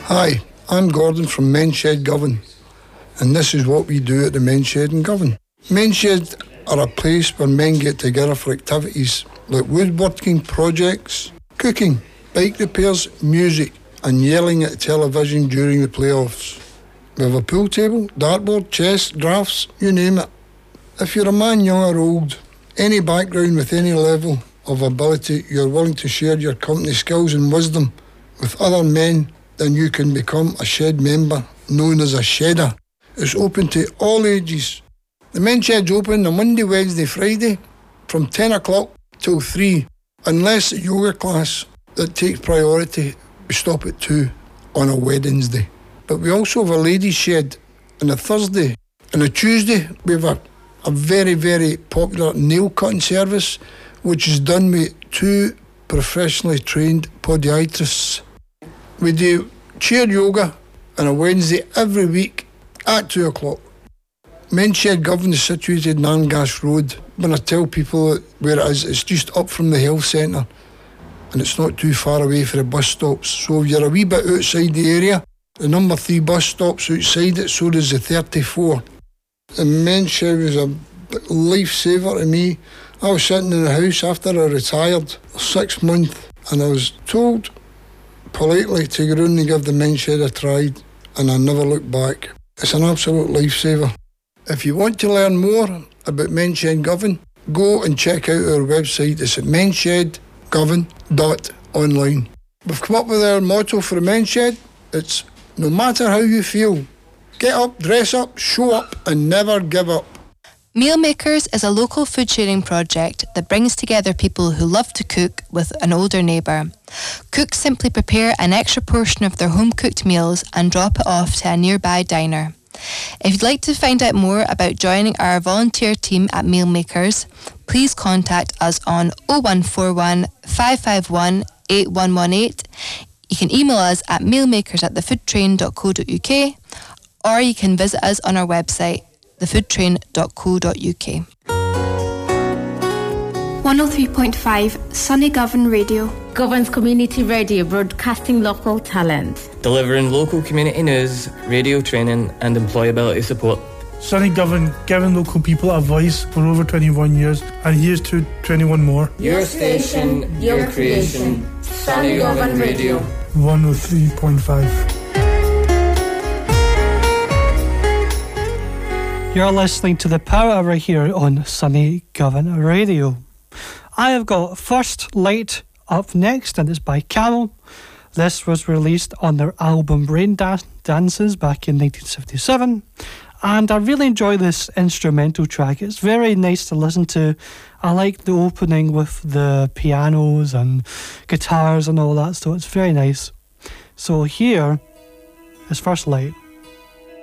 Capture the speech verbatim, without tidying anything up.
Hi, I'm Gordon from Men's Shed Govan, and this is what we do at the Men's Shed in Govan. Men's Shed are a place where men get together for activities like woodworking projects, cooking, bike repairs, music, and yelling at television during the playoffs. We have a pool table, dartboard, chess, drafts, you name it. If you're a man, young or old, any background with any level of ability, you're willing to share your company skills and wisdom with other men, then you can become a shed member known as a shedder. It's open to all ages. The Men's Shed's open on Monday, Wednesday, Friday from ten o'clock till three, unless the yoga class that takes priority, we stop at two on a Wednesday. But we also have a ladies' shed on a Thursday. On a Tuesday, we have a, a very, very popular nail cutting service, which is done with two professionally trained podiatrists. We do chair yoga on a Wednesday every week at two o'clock. Men's Shed Govan is situated in Arngash Road. When I tell people where it is, it's just up from the health centre and it's not too far away for the bus stops. So if you're a wee bit outside the area, the number three bus stops outside it, so does the thirty-four. The Men's Shed was a lifesaver to me. I was sitting in the house after I retired, six months, and I was told politely to go round and give the Men's Shed a try, and I never looked back. It's an absolute lifesaver. If you want to learn more about Men's Shed Govan, go and check out our website. It's at men's shed govan dot online. We've come up with our motto for the Men's Shed. It's no matter how you feel, get up, dress up, show up, and never give up. Mealmakers is a local food sharing project that brings together people who love to cook with an older neighbour. Cooks simply prepare an extra portion of their home-cooked meals and drop it off to a nearby diner. If you'd like to find out more about joining our volunteer team at Mealmakers, please contact us on oh one four one, five five one, eight one one eight. You can email us at mealmakers at the food train dot co dot uk, or you can visit us on our website, the food train dot co dot uk. one oh three point five Sunny Govan Radio. Govan's community radio, broadcasting local talent. Delivering local community news, radio training and employability support. Sunny Govan, giving local people a voice for over twenty-one years, and here's to twenty-one more. Your station, your creation. Sunny Govan Radio. one oh three point five. You're listening to The Power Hour here on Sunny Govan Radio. I have got First Light up next, and it's by Camel. This was released on their album Rain da- Dances back in nineteen seventy-seven, and I really enjoy this instrumental track. It's very nice to listen to. I like the opening with the pianos and guitars and all that, so it's very nice. So here is First Light.